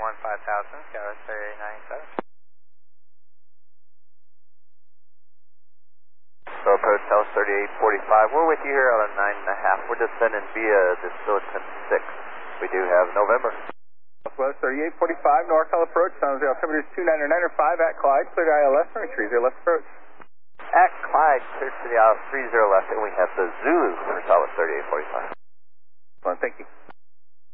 5000, Skywest 3897. So approach South 3845. We're with you here on a 9.5. We're descending via the Silicon 6. We do have November. Southwest 3845, NorCal approach, San Jose altimeter is 299.5 at Clyde, clear to ILS, runway 30 left approach. At Clyde, clear to the ILS 30 left, and we have the Zulu for Southwest 3845. Well, thank you.